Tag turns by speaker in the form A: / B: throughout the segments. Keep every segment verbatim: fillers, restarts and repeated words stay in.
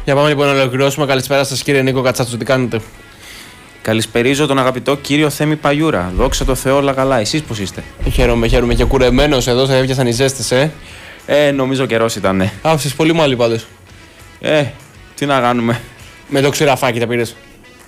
A: Για πάμε λοιπόν να ολοκληρώσουμε. Καλησπέρα σας κύριε Νίκο Κατσάτσο, τι κάνετε?
B: Καλησπερίζω τον αγαπητό κύριο Θέμη Παγιούρα. Δόξα τω Θεώ, όλα καλά. Εσείς πώς είστε?
A: Χαίρομαι, χαίρομαι και κουρεμένος εδώ, θα έπιασαν οι ζέστες, ε.
B: Ε, νομίζω καιρός ήταν, ναι.
A: Άφησες πολύ μάλι πάντως.
B: Ε, τι να κάνουμε.
A: Με το ξηραφάκι τα πήρες?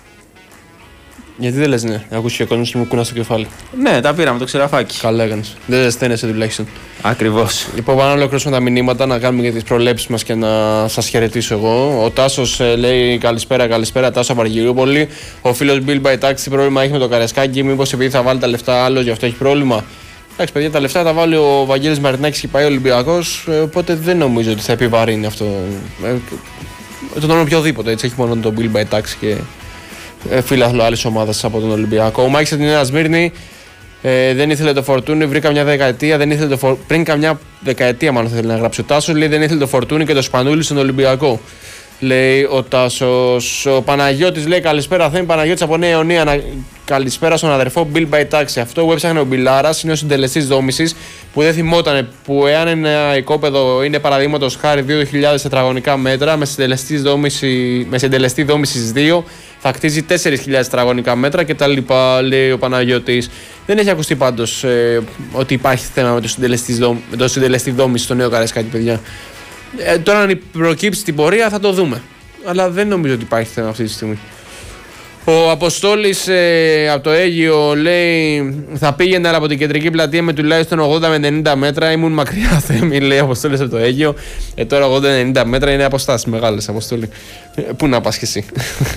A: Γιατί δεν λες ναι, να ακούσει ο κόσμος και μου κούνα στο κεφάλι.
B: Ναι, τα πήραμε το ξηραφάκι.
A: Καλά έκανες. Δεν ζεσταίνεσαι τουλάχιστον.
B: Ακριβώς.
A: Λοιπόν, πάμε να ολοκληρώσουμε τα μηνύματα, να κάνουμε και τις προλέψεις μας και να σας χαιρετήσω εγώ. Ο Τάσος ε, λέει καλησπέρα, καλησπέρα, Τάσο από Αργυρούπολη. Ο φίλος Bill by Taxi, τι πρόβλημα έχει με το Καρεσκάκι, μήπως επειδή θα βάλει τα λεφτά άλλο γι' αυτό έχει πρόβλημα? Εντάξει, παιδιά, τα λεφτά τα βάλει ο Βαγγέλης Μαρινάκης και πάει ο Ολυμπιακός, οπότε δεν νομίζω ότι θα επιβαρύνει αυτό. Ε, τον όνομα οποιοδήποτε, έτσι, έχει μόνο τον Bill by Taxi και ε, φίλαθλο άλλης ομάδας από τον Ολυμπιακό. Ο Μάκης από την Νέα Σμύρνη ε, δεν ήθελε το Φορτούνι, βρήκα μια δεκαετία, δεν ήθελε το φορ... πριν καμιά δεκαετία μάλλον θέλει να γράψει ο Τάσος, λέει δεν ήθελε το Φορτούνι και το Σπανούλι στον Ολυμπιακό. Λέει ο Τάσος. Ο Παναγιώτης λέει καλησπέρα Θέμη, Παναγιώτης από Νέα Ιωνία. Να... Καλησπέρα στον αδερφό Bill by Taxi. Αυτό που έψαχνε ο Μπιλάρας είναι ο συντελεστής δόμησης που δεν θυμότανε. Που εάν ένα οικόπεδο είναι παραδείγματος χάρη δύο χιλιάδες τετραγωνικά μέτρα με συντελεστή δόμηση, με συντελεστή δόμησης δύο θα κτίζει τέσσερις χιλιάδες τετραγωνικά μέτρα κτλ. Λέει ο Παναγιώτης. Δεν έχει ακουστεί πάντως ε, ότι υπάρχει θέμα με το συντελεστή, δόμ... με το συντελεστή δόμηση στο νέο Καρεσκάκι, παιδιά. Ε, τώρα αν προκύψει την πορεία θα το δούμε. Αλλά δεν νομίζω ότι υπάρχει θέμα αυτή τη στιγμή. Ο Αποστόλης ε, από το Αίγυο λέει θα πήγαινε αλλά από την κεντρική πλατεία με τουλάχιστον ογδόντα με ενενήντα μέτρα. Ήμουν μακριά Θέμη, λέει ο Αποστόλης από το Αίγυο. Ε, τώρα ογδόντα με ενενήντα μέτρα είναι αποστάσεις μεγάλες, Αποστόλη. Ε, πού να πας κι εσύ.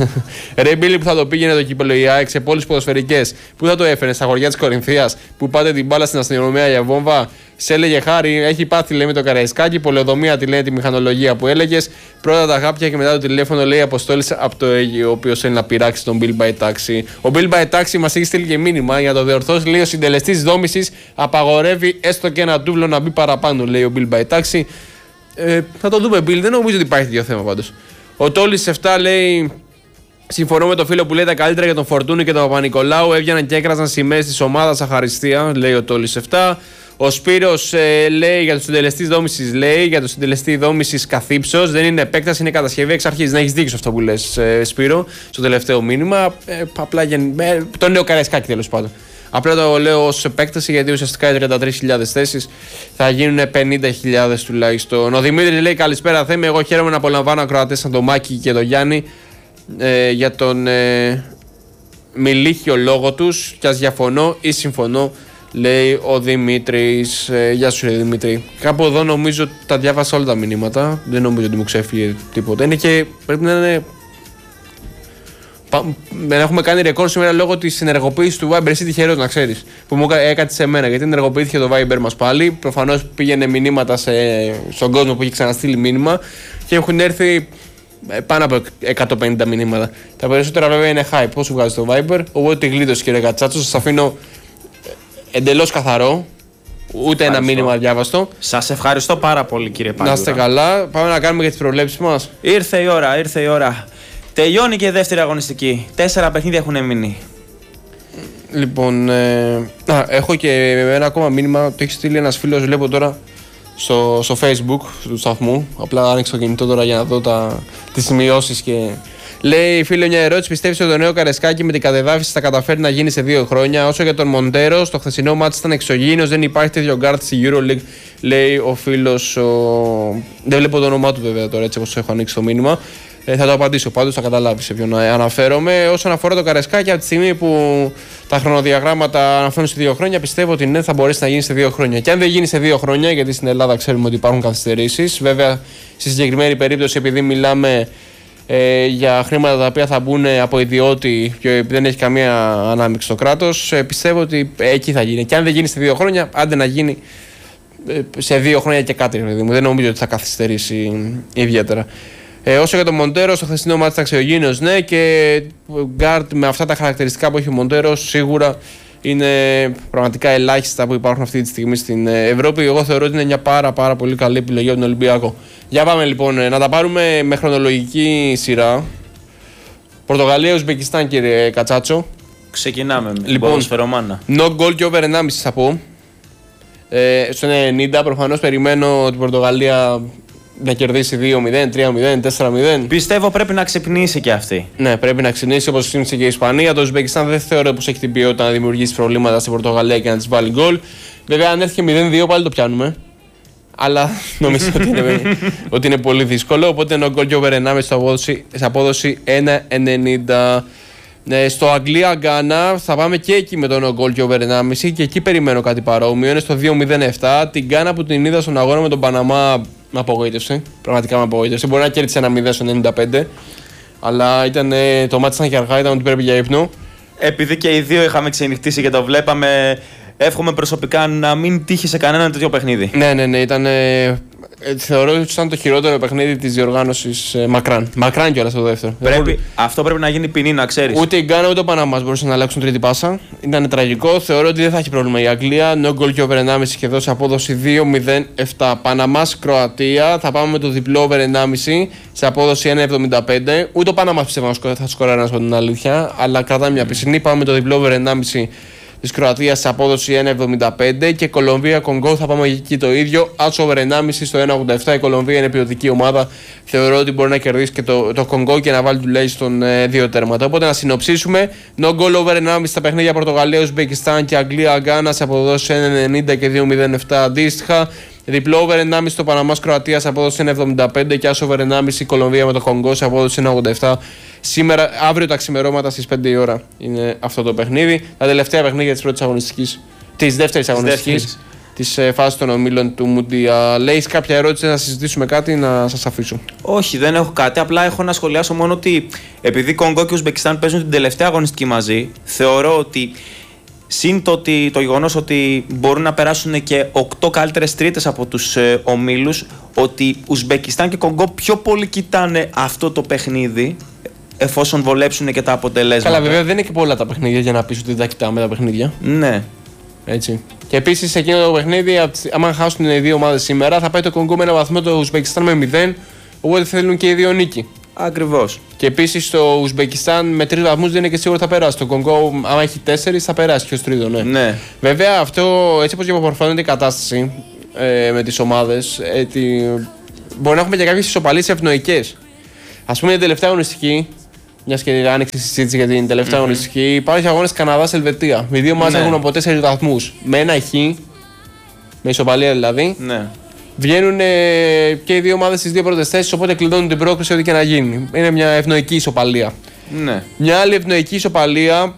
A: Ρε Μπίλι, που θα το πήγαινε το κύπελλο η ΑΕΚ σε πόλεις ποδοσφαιρικές? Πού θα το έφερε, στα χωριά της Κορινθίας που πάτε την μπάλα στην αστυνομία για βόμβα? Σε έλεγε χάρη, έχει πάθει λέει με το Καραϊσκάκι, πολεοδομία τη λένε τη μηχανολογία που έλεγες. Πρώτα τα γάπια και μετά το τηλέφωνο, λέει Αποστόλης από το Αίγυο, ο οποίος θέλει να πειράξει τον Bill by Taxi. Ο Bill by Taxi μας έχει στείλει και μήνυμα για να το διορθώσει. Λέει ο συντελεστής δόμησης απαγορεύει έστω και ένα τούβλο να μπει παραπάνω, λέει ο Bill by Taxi. Ε, θα το δούμε, Bill, δεν νομίζω ότι υπάρχει τέτοιο θέμα πάντως. Ο Τόλης επτά λέει. Συμφωνώ με το φίλο που λέει τα καλύτερα για τον Φορτούνι και τον Παπα-Νικολάου. Έβγαιναν και έκραζαν σημαίες της ομάδας αχαριστία, λέει ο Τόλης επτά. Ο Σπύρος ε, λέει για το συντελεστή δόμησης, λέει για το συντελεστή δόμησης καθύψεως. Δεν είναι επέκταση, είναι κατασκευή εξ αρχής. Να έχεις δίκιο σε αυτό που λες, ε, Σπύρο, στο τελευταίο μήνυμα. Ε, απλά για ε, το νέο Καραϊσκάκι τέλος πάντων. Απλά το λέω ως επέκταση γιατί ουσιαστικά οι τριάντα τρεις χιλιάδες θέσεις θα γίνουν πενήντα χιλιάδες τουλάχιστον. Ο Δημήτρης λέει καλησπέρα Θέμη. Εγώ χαίρομαι να απολαμβάνω ακροατές σαν τον Μάκη και τον Γιάννη ε, για τον ε, μιλήχιο λόγο τους. Κι ας διαφωνώ ή συμφωνώ, λέει ο Δημήτρης. Ε, γεια σου, ρε Δημήτρη. Κάπου εδώ νομίζω τα διάβασα όλα τα μηνύματα. Δεν νομίζω ότι μου ξέφυγε τίποτα. Είναι και πρέπει να είναι. Δεν έχουμε κάνει ρεκόρ σήμερα λόγω της συνεργοποίησης του Viber. Εσύ τυχερός να ξέρεις που μου έκατσε σε μένα, γιατί ενεργοποιήθηκε το Viber μας πάλι. Προφανώς πήγαινε μηνύματα σε, στον κόσμο που έχει ξαναστείλει μήνυμα και έχουν έρθει πάνω από εκατόν πενήντα μηνύματα. Τα περισσότερα βέβαια είναι hype. Πώς σου βγάζει το Viber. Οπότε τη γλίτωση, κύριε Κατσάτσο. Σας αφήνω εντελώς καθαρό. Ούτε ένα μήνυμα διάβαστο.
B: Σας ευχαριστώ πάρα πολύ, κύριε Παγιούρα.
A: Να είστε καλά. Πάμε να κάνουμε για τις προβλέψεις μας.
B: Ήρθε η ώρα, ήρθε η ώρα. Τελειώνει και η δεύτερη αγωνιστική. Τέσσερα παιχνίδια έχουν μείνει.
A: Λοιπόν, ε, α, έχω και ένα ακόμα μήνυμα. Το έχει στείλει ένας φίλος, βλέπω τώρα στο, στο Facebook του σταθμού. Απλά άνοιξα το κινητό τώρα για να δω τα, τις σημειώσεις και. Λέει φίλε, μια ερώτηση. Πιστεύεις ότι το νέο Καρεσκάκι με την κατεδάφιση θα καταφέρει να γίνει σε δύο χρόνια? Όσο για τον Μοντέρο, στο χθεσινό μάτς ήταν εξωγήινος, δεν υπάρχει τέτοιο γκάρτ στη EuroLeague, λέει ο φίλος. Ο... Δεν βλέπω το όνομά του βέβαια τώρα, έτσι όπως έχω ανοίξει το μήνυμα. Ε, θα το απαντήσω πάντως, θα καταλάβει σε ποιον αναφέρομαι. Όσον αφορά το Καρεσκάκι, από τη στιγμή που τα χρονοδιαγράμματα αναφέρουν σε δύο χρόνια, πιστεύω ότι ναι, θα μπορέσει να γίνει σε δύο χρόνια. Και αν δεν γίνει σε δύο χρόνια, γιατί στην Ελλάδα ξέρουμε ότι υπάρχουν καθυστερήσεις, βέβαια στη συγκεκριμένη περίπτωση, επειδή μιλάμε ε, για χρήματα τα οποία θα μπουν από ιδιώτη και δεν έχει καμία ανάμειξη στο κράτος, ε, πιστεύω ότι εκεί θα γίνει. Και αν δεν γίνει σε δύο χρόνια, άντε να γίνει ε, σε δύο χρόνια και κάτι, δηλαδή μου. Δεν νομίζω ότι θα καθυστερήσει ιδιαίτερα. Ε, όσο για τον Μοντέρο, στο χθεσινό μάτι ήταν αξιογενής, ναι, και γκάρτ με αυτά τα χαρακτηριστικά που έχει ο Μοντέρο σίγουρα είναι πραγματικά ελάχιστα που υπάρχουν αυτή τη στιγμή στην Ευρώπη. Εγώ θεωρώ ότι είναι μια πάρα, πάρα πολύ καλή επιλογή από τον Ολυμπιακό. Για πάμε λοιπόν να τα πάρουμε με χρονολογική σειρά. Πορτογαλία, Ουσμπεκιστάν, κύριε Κατσάτσο.
B: Ξεκινάμε με
A: λοιπόν,
B: ποδοσφαιρομάνα.
A: No goal και over ενάμιση θα πω. Ε, στο ενενήντα προφανώς περιμένω την Πορτογαλία να κερδίσει δύο μηδέν, τρία μηδέν, τέσσερα μηδέν.
B: Πιστεύω πρέπει να ξυπνήσει και αυτή.
A: Ναι, πρέπει να ξυπνήσει όπως ξύπνησε και η Ισπανία. Το Ουσμπεκιστάν δεν θεωρώ πως έχει την ποιότητα να δημιουργήσει προβλήματα στην Πορτογαλία και να της βάλει γκολ. Βέβαια, αν έρθει και μηδέν δύο πάλι το πιάνουμε. Αλλά νομίζω ότι είναι, ότι είναι πολύ δύσκολο. Οπότε είναι ο γκολ και over ενάμιση σε απόδοση ένα ενενήντα. Ε, στο Αγγλία-Γκάνα θα πάμε και εκεί με τον γκολ και over ενάμιση και εκεί περιμένω κάτι παρόμοιο. Είναι στο δύο μηδέν επτά. Την Γκάνα που την είδα στον αγώνα με τον Παναμά με απογοήτευσε. Πραγματικά με απογοήτευσε. Μπορεί να κέρδισε ένα μηδέν στο ενενήντα πέντε. Αλλά ήταν, το μάτι ήταν και αργά, ήταν ότι πρέπει για ύπνο.
B: Επειδή και οι δύο είχαμε ξενυχτήσει και το βλέπαμε, εύχομαι προσωπικά να μην τύχει σε κανένα τέτοιο παιχνίδι.
A: Ναι, ναι, ναι. Ήταν, ε, θεωρώ ότι ήταν το χειρότερο παιχνίδι της διοργάνωσης ε, μακράν. Μακράν κιόλας το δεύτερο.
B: Πρέπει,
A: Δεν
B: αυτό πρέπει να γίνει ποινή, να ξέρεις.
A: Ούτε η Γκάνα ούτε ο Παναμάς μπορούσαν να αλλάξουν τρίτη πάσα. Ήταν τραγικό. Θεωρώ ότι δεν θα έχει πρόβλημα η Αγγλία. No goal και over ενάμιση και εδώ σε απόδοση δύο μηδέν επτά. Παναμάς Κροατία. Θα πάμε με το διπλό over ενάμιση σε απόδοση ένα εβδομήντα πέντε. Ούτε ο Παναμάς πιστεύω θα σκοράρει, να σου πω την αλήθεια. Αλλά κρατάμε μια πισινή. Πάμε με το διπλό over ενάμιση της Κροατίας σε απόδοση ένα εβδομήντα πέντε και Κολομβία-Κονγκό θα πάμε εκεί το ίδιο. Άσο over ενάμιση στο ένα ογδόντα επτά. Η Κολομβία είναι ποιοτική ομάδα. Θεωρώ ότι μπορεί να κερδίσει και το, το Κονγκό και να βάλει τουλάχιστον ε, δύο τέρματα. Οπότε να συνοψίσουμε: no goal over ενάμιση στα παιχνίδια Πορτογαλία, Ουσμπεκιστάν και Αγγλία-Γκάνα σε αποδόση ένα ενενήντα και δύο μηδέν επτά αντίστοιχα. Διπλό over ενάμιση στο Παναμάς Κροατία σε απόδοση ένα εβδομήντα πέντε και άσο over ενάμιση Κολομβία με το Κονγκό σε απόδοση ένα ογδόντα επτά. Σήμερα, αύριο τα ξημερώματα στις πέντε η ώρα είναι αυτό το παιχνίδι. Τα τελευταία παιχνίδια της πρώτης αγωνιστικής, της δεύτερης αγωνιστικής, της ε, φάσης των ομίλων του Μουντία. Λέει κάποια ερώτηση να συζητήσουμε κάτι, να σας αφήσω.
B: Όχι, δεν έχω κάτι. Απλά έχω να σχολιάσω μόνο ότι επειδή Κονγκό και Ουσμπεκιστάν παίζουν την τελευταία αγωνιστική μαζί, θεωρώ ότι συν το, ότι, το γεγονός ότι μπορούν να περάσουν και οκτώ καλύτερες τρίτες από τους ε, ομίλους, ότι Ουσμπεκιστάν και Κονγκό πιο πολύ κοιτάνε αυτό το παιχνίδι, εφόσον βολέψουν και τα αποτελέσματα.
A: Καλά, βέβαια δεν είναι και πολλά τα παιχνίδια για να πεις ότι δεν τα κοιτάμε τα παιχνίδια.
B: Ναι.
A: Έτσι. Και επίσης σε εκείνο το παιχνίδι, άμα χάσουν οι δύο ομάδες σήμερα, θα πάει το Κονγκό με ένα βαθμό, το Ουσμπεκιστάν με μηδέν. Οπότε θέλουν και οι δύο νίκη.
B: Ακριβώς.
A: Και επίσης το Ουσμπεκιστάν με τρεις βαθμούς δεν είναι και σίγουρο θα περάσει. Το Κονγκό, άμα έχει τέσσερις, θα περάσει και ως τρίτο. Ναι.
B: Ναι.
A: Βέβαια, αυτό έτσι όπως διαμορφώνεται η κατάσταση ε, με τις ομάδες, ε, τη... μπορεί να έχουμε και κάποιες ισοπαλίες ευνοϊκές. Ας πούμε, την τελευταία αγωνιστική. Μια και άνοιξε η συζήτηση για την τελευταία mm-hmm. αγωνιστική. Υπάρχει αγώνες Καναδά-Ελβετία. Οι δύο ομάδες ναι. έχουν από τέσσερις βαθμούς. Με ένα χ, με ισοπαλία δηλαδή.
B: Ναι.
A: Βγαίνουν ε, και οι δύο ομάδες στις δύο πρώτες θέσεις. Οπότε κλειδώνουν την πρόκριση ό,τι και να γίνει. Είναι μια ευνοϊκή ισοπαλία.
B: Ναι.
A: Μια άλλη ευνοϊκή ισοπαλία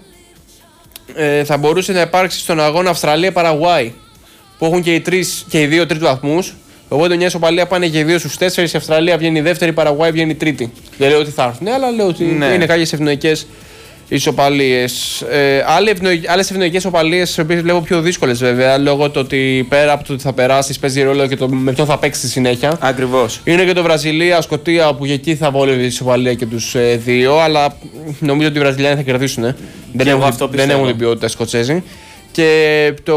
A: ε, θα μπορούσε να υπάρξει στον αγώνα Αυστραλία-Παραγουάη. Που έχουν και οι, τρεις, και οι δύο τρίτου βαθμούς. Οπότε μια ισοπαλία πάνε και οι δύο στους τέσσερις. Η Αυστραλία βγαίνει δεύτερη, η Παραγουάη βγαίνει τρίτη. Δεν λέω ότι θα έρθουν, αλλά λέω ότι ναι. είναι κάποιες ευνοϊκές ισοπαλίες. Ε, Άλλες ευνοϊκές ισοπαλίες, τις οποίες βλέπω πιο δύσκολες βέβαια, λόγω του ότι πέρα από το ότι θα περάσει, παίζει ρόλο και το με ποιον θα παίξει στη συνέχεια.
B: Ακριβώς.
A: Είναι και το Βραζιλία-Σκωτία που και εκεί θα βόλευε η ισοπαλία και τους ε, δύο, αλλά νομίζω ότι οι Βραζιλιάνοι θα κερδίσουν. Ε. Δεν, έχουν, δεν έχουν την ποιότητα οι Σκοτσέζοι. Και το.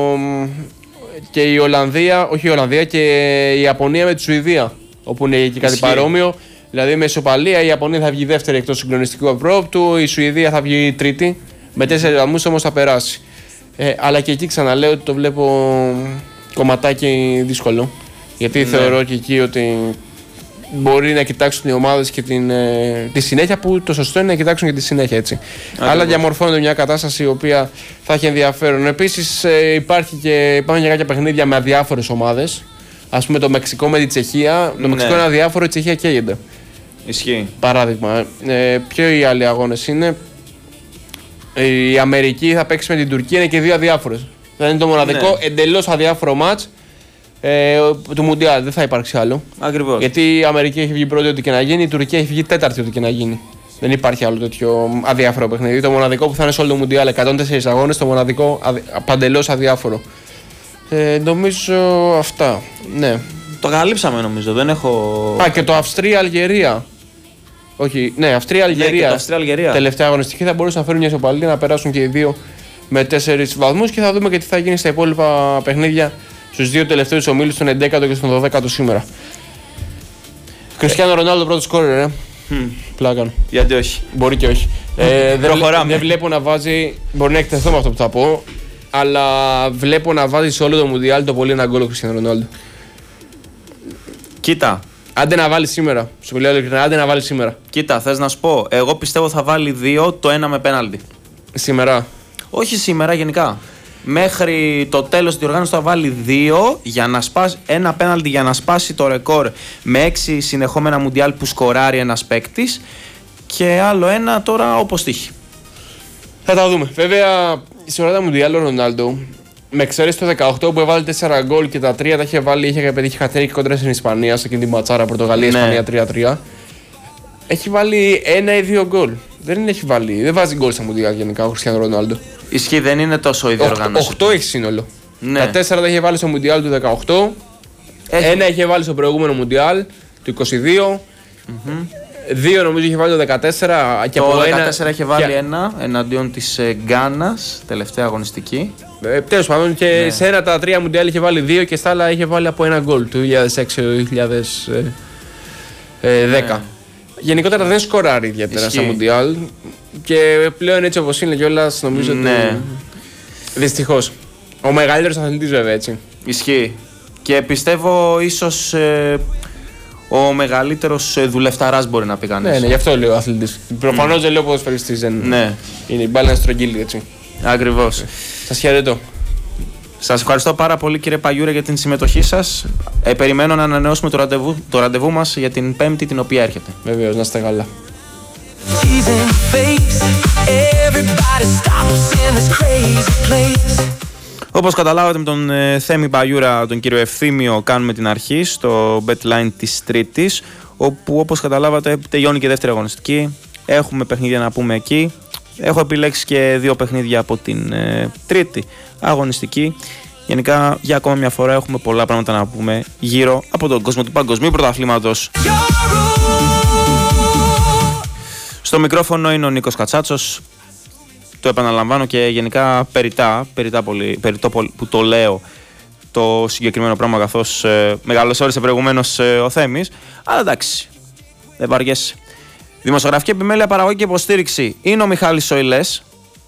A: Και η Ολλανδία, όχι η Ολλανδία, και η Ιαπωνία με τη Σουηδία. Όπου είναι εκεί κάτι Ισχύει. παρόμοιο. Δηλαδή με ισοπαλία η Ιαπωνία θα βγει δεύτερη εκτός συγκλονιστικού απρόπτου, η Σουηδία θα βγει τρίτη. Με τέσσερις βαθμούς όμως θα περάσει. Ε, αλλά και εκεί ξαναλέω ότι το βλέπω κομματάκι δύσκολο. Γιατί ναι. θεωρώ και εκεί ότι μπορεί να κοιτάξουν οι ομάδες και την, ε, τη συνέχεια, που το σωστό είναι να κοιτάξουν και τη συνέχεια έτσι. Ακριβώς. Αλλά διαμορφώνεται μια κατάσταση η οποία θα έχει ενδιαφέρον. Επίσης ε, υπάρχει και, υπάρχουν και κάποια παιχνίδια με αδιάφορες ομάδες. Ας πούμε το Μεξικό με τη Τσεχία. Το Μεξικό ναι. είναι αδιάφορο, η Τσεχία καίγεται.
B: Ισχύει.
A: Παράδειγμα. Ε, ποιο οι άλλοι αγώνες είναι. Η Αμερική θα παίξει με την Τουρκία, είναι και δύο αδιάφορες. Θα είναι το μοναδικό ναι. εντελώς αδιάφορο μάτς ε, του Μουντιάλ. Δεν θα υπάρξει άλλο.
B: Ακριβώς.
A: Γιατί η Αμερική έχει βγει πρώτη ό,τι και να γίνει, η Τουρκία έχει βγει τέταρτη ό,τι και να γίνει. Δεν υπάρχει άλλο τέτοιο αδιάφορο παιχνίδι. Το μοναδικό που θα είναι σε όλο το Μουντιάλ, εκατόν τέσσερις αγώνες, το μοναδικό αδι... παντελώς αδιάφορο. Ε, νομίζω αυτά. Ναι.
B: Το καλύψαμε νομίζω, δεν έχω.
A: Α, και το Αυστρία-Αλγερία. Όχι, ναι, Αυστρία-Αλγερία.
B: Ναι, Αυστρία-Αλγερία.
A: Τελευταία αγωνιστική θα μπορούσαν να φέρουν μια ισοπαλία, να περάσουν και οι δύο με τέσσερις βαθμούς και θα δούμε και τι θα γίνει στα υπόλοιπα παιχνίδια στους δύο τελευταίους ομίλους, στον έντεκατο και στον δωδέκατο σήμερα. Κριστιάνο Ρονάλντο πρώτο σκόρερ, ε.
B: Mm.
A: Πλάκαν.
B: Γιατί όχι.
A: Μπορεί και όχι. ε, δεν,
B: Προχωράμε.
A: δεν βλέπω να βάζει. Μπορεί να εκτεθώ με αυτό που θα πω, αλλά βλέπω να βάζει σε όλο το Μουντιάλ το πολύ ένα γκολ ο Κριστιάνο Ρονάλντο.
B: Κοίτα,
A: Άντε να βάλει σήμερα. Σου λέω ειλικρινά, άντε να βάλει σήμερα.
B: Κοίτα, θες να σου πω, εγώ πιστεύω θα βάλει δύο, το ένα με πέναλτι.
A: Σήμερα.
B: Όχι σήμερα, γενικά. Μέχρι το τέλος της διοργάνωσης θα βάλει δύο για να σπάσει, ένα πέναλτι για να σπάσει το ρεκόρ με έξι συνεχόμενα μουντιάλ που σκοράρει ένας παίκτης και άλλο ένα τώρα όπως τύχει.
A: Θα τα δούμε. Βέβαια, σε όλα τα μουντιάλ ο Ρονάλντο, με εξαίρεση το δεκαοκτώ που έβαλε τέσσερα γκολ και τα τρία τα είχε βάλει, είχε πετύχει χατρίκι κόντρα στην Ισπανία, σε εκείνη την ματσάρα Πορτογαλία-Ισπανία ναι. τρία τρία. Έχει βάλει ένα ή δύο γκολ. Δεν έχει βάλει, δεν βάζει γκολ στα μουντιάλ γενικά ο Χριστιανό Ρονάλντο.
B: Ισχύει, δεν είναι τόσο η διοργάνωση.
A: οκτώ έχει σύνολο.
B: Ναι.
A: Τα τέσσερα τα είχε βάλει στο μουντιάλ του δεκαοκτώ. Έχει. Ένα είχε βάλει στο προηγούμενο μουντιάλ του είκοσι δύο. Mm-hmm. Δύο νομίζω είχε βάλει το δεκατέσσερα. Και
B: το
A: από
B: δεκατέσσερα
A: ένα...
B: είχε βάλει
A: και...
B: ένα εναντίον της Γκάνας, τελευταία αγωνιστική.
A: Ε, τέλος πάντων και ναι. σε ένα τα τρία μουντιάλ είχε βάλει δύο και στα άλλα είχε βάλει από ένα γκολ του δύο χιλιάδες έξι δύο χιλιάδες δέκα. Ναι. Γενικότερα δεν σκοράρει ιδιαίτερα στα μουντιάλ και πλέον έτσι όπως είναι κιόλας νομίζω ναι. ότι. Δυστυχώς. Ο μεγαλύτερος αθλητής βέβαια έτσι.
B: Ισχύει. Και πιστεύω ίσως ε, ο μεγαλύτερος ε, δουλευταράς μπορεί να πει κανείς.
A: Ναι, ναι, γι' αυτό λέω αθλητής. Προφανώς mm. δεν λέω ποδοσφαιριστής. Δεν...
B: Ναι.
A: Είναι η μπάλα στρογγύλη έτσι.
B: Ακριβώς.
A: Okay. Σας χαιρετώ.
B: Σας ευχαριστώ πάρα πολύ κύριε Παγιούρε για την συμμετοχή σας. Ε, περιμένω να ανανεώσουμε το ραντεβού, το ραντεβού μας για την Πέμπτη την οποία έρχεται.
A: Βεβαίως, να είστε καλά.
B: Όπως καταλάβατε με τον ε, Θέμη Παγιούρα, τον κύριο Ευθύμιο, κάνουμε την αρχή στο betline της Τρίτης, όπου όπως καταλάβατε τελειώνει και η δεύτερη αγωνιστική. Έχουμε παιχνίδια να πούμε εκεί. Έχω επιλέξει και δύο παιχνίδια από την ε, τρίτη αγωνιστική. Γενικά για ακόμα μια φορά έχουμε πολλά πράγματα να πούμε γύρω από τον κόσμο του παγκοσμίου πρωταθλήματος. Στο μικρόφωνο είναι ο Νίκος Κατσάτσος. Το επαναλαμβάνω και γενικά περιτά, περιτά πολύ, περιτό πολύ που το λέω το συγκεκριμένο πράγμα, καθώς ε, μεγαλωσόρισε προηγουμένως ε, ο Θέμης. Αλλά εντάξει, δεν βαριέσαι. Δημοσιογραφική επιμέλεια, παραγωγή και υποστήριξη είναι ο Μιχάλης Σοηλές.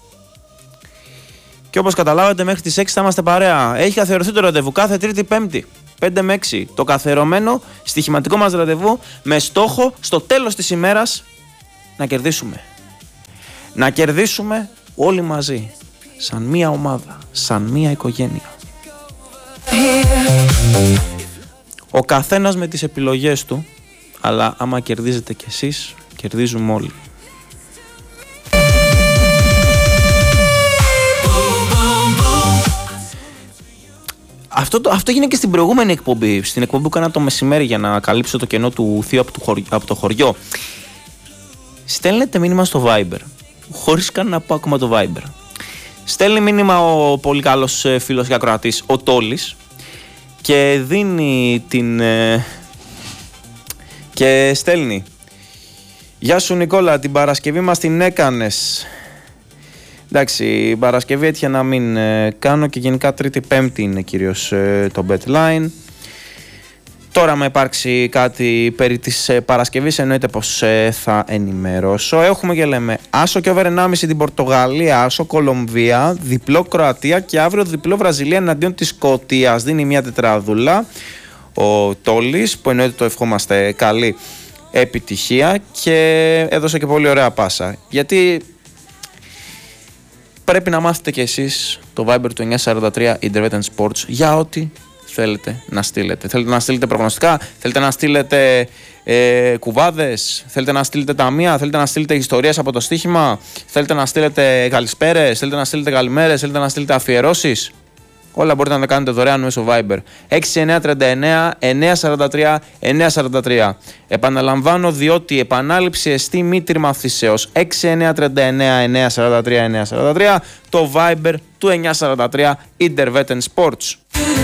B: Και όπως καταλάβατε, μέχρι τις έξι θα είμαστε παρέα. Έχει καθιερωθεί το ραντεβού κάθε Τρίτη Πέμπτη, πέντε με έξι. Το καθιερωμένο στοιχηματικό μας ραντεβού με στόχο στο τέλος της ημέρας να κερδίσουμε. Να κερδίσουμε όλοι μαζί. Σαν μία ομάδα, σαν μία οικογένεια. Ο καθένας με τις επιλογές του, αλλά άμα κερδίζετε κι εσείς, κερδίζουμε όλοι. Αυτό, το, αυτό γίνεται και στην προηγούμενη εκπομπή. Στην εκπομπή που έκανα το μεσημέρι για να καλύψω το κενό του θείου από το χωριό. Από το χωριό. Στέλνετε μήνυμα στο Viber. Χωρίς καν να πω ακόμα το Viber. Στέλνει μήνυμα ο πολύ καλός φίλος και ακροατής, ο Τόλης, και δίνει την... Ε, και στέλνει. Γεια σου Νικόλα, την Παρασκευή μας την έκανες. Εντάξει, η Παρασκευή έτυχε να μην ε, κάνω και γενικά Τρίτη Πέμπτη είναι κυρίως ε, το betline. Τώρα με υπάρξει κάτι περί της ε, Παρασκευής εννοείται πως ε, θα ενημερώσω. Έχουμε και λέμε άσο και over ενάμιση την Πορτογαλία, άσο Κολομβία, διπλό Κροατία και αύριο διπλό Βραζιλία εναντίον της Σκωτίας. Δίνει μια τετραδούλα ο Τόλης που εννοείται το ευχόμαστε καλή επιτυχία και έδωσε και πολύ ωραία πάσα. Γιατί πρέπει να μάθετε κι εσείς το Viber του εννιά σαράντα τρία Internet Sports για ό,τι θέλετε να στείλετε. Θέλετε να στείλετε προγνωστικά, θέλετε να στείλετε ε, κουβάδες, θέλετε να στείλετε ταμεία, θέλετε να στείλετε ιστορίες από το στοίχημα, θέλετε να στείλετε καλησπέρες, θέλετε να στείλετε καλημέρες, θέλετε να στείλετε αφιερώσεις. Όλα μπορείτε να τα κάνετε δωρεάν μέσω Viber. έξι εννιά τρία εννιά εννιά σαράντα τρία εννιά σαράντα τρία. Επαναλαμβάνω διότι η επανάληψη εστί μη τριμαθήσεως. έξι εννιά τρία εννιά εννιά σαράντα τρία εννιά σαράντα τρία. Το Viber του εννιά σαράντα τρία Intervet Sports.